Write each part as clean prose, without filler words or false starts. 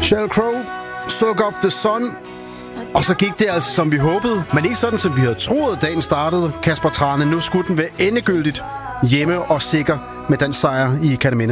Sheryl Crow, Soak Up the Sun. Og så gik det altså, som vi håbede, men ikke sådan, som vi havde troet, dagen startede. Kasper Thrane, nu skulle den være endegyldigt hjemme og sikker med den sejr i Kerteminde.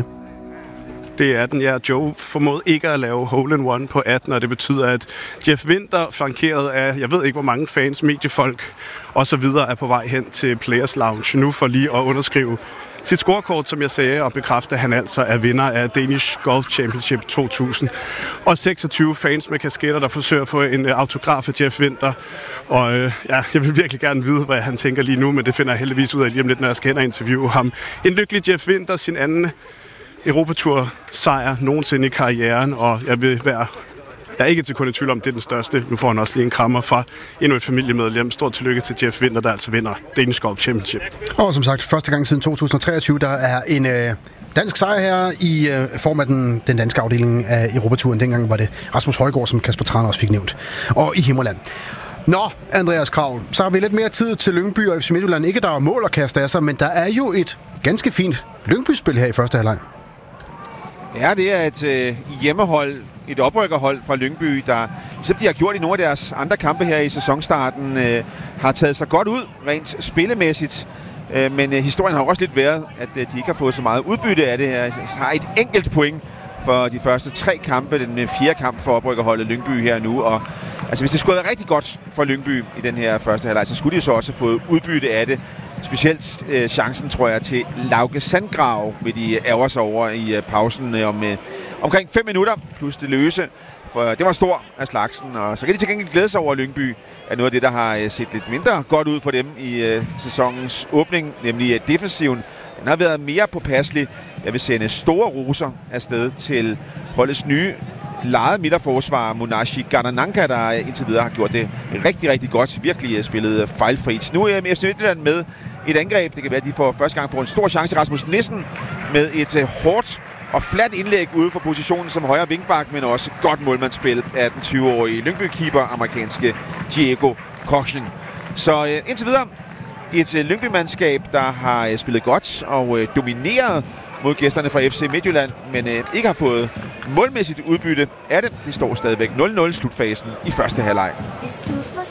Det er den, ja. Joe formåede ikke at lave hole-in-one på 18, og det betyder, at Jeff Winther, flankeret af, jeg ved ikke hvor mange fans, mediefolk og så videre, er på vej hen til Players Lounge nu for lige at underskrive sit scorekort, som jeg sagde, og bekræfte, at han altså er vinder af Danish Golf Championship 2000. Og 26 fans med kasketter, der forsøger at få en autograf af Jeff Winther. Og jeg vil virkelig gerne vide, hvad han tænker lige nu, men det finder jeg heldigvis ud af lige om lidt, når jeg skal hen og interviewe ham. En lykkelig Jeff Winther, sin anden Europatur-sejr nogensinde i karrieren, og jeg er ikke til kun i tvivl om, det er den største. Nu får han også lige en krammer fra endnu et familiemedlem. Stort tillykke til Jeff Winther, der altså vinder Danish Golf Championship. Og som sagt, første gang siden 2023, der er en dansk sejr her i form af den danske afdeling af Europaturen. Dengang var det Rasmus Højgaard, som Kasper Thrane også fik nævnt. Og i Himmerland. Nå, Andreas Kraul, så har vi lidt mere tid til Lyngby og FC Midtjylland. Ikke der er mål at kaste af sig, men der er jo et ganske fint Lyngby-spil her i første halvleg. Ja, det er et hjemmehold, et oprykkerhold fra Lyngby, der, ligesom de har gjort i nogle af deres andre kampe her i sæsonstarten, har taget sig godt ud, rent spillemæssigt. Men historien har også lidt været, at de ikke har fået så meget udbytte af det her. De har et enkelt point for de første 3 kampe, den 4. kamp for oprykkerholdet Lyngby her nu. Og altså, hvis det skulle være rigtig godt for Lyngby i den her første halvleg, så skulle de så også have fået udbytte af det. Specielt chancen, tror jeg, til Lauke Sandgrav vil de ærger sig over i pausen omkring 5 minutter, plus det løse. For det var stor af slagsen, og så kan de til gengæld glæde sig over Lyngby, at noget af det, der har set lidt mindre godt ud for dem i sæsonens åbning, nemlig defensiven. Den har været mere påpasselig. Jeg vil sende store roser afsted til holdets nye lejet midterforsvar Munashi Ganananka, der indtil videre har gjort det rigtig, rigtig godt. Virkelig spillet fejlfrit. Nu er FC Midtjylland med et angreb. Det kan være, at de for første gang får en stor chance. Rasmus Nissen med et hårdt og fladt indlæg ude for positionen som højre vingbak, men også godt målmandsspil af den 20-årige Lyngby-keeper, amerikanske Diego Kochen. Så indtil videre et Lyngby-mandskab, der har spillet godt og domineret mod gæsterne fra FC Midtjylland, men ikke har fået målmæssigt udbytte af det. Det står stadigvæk 0-0 slutfasen i første halvleg.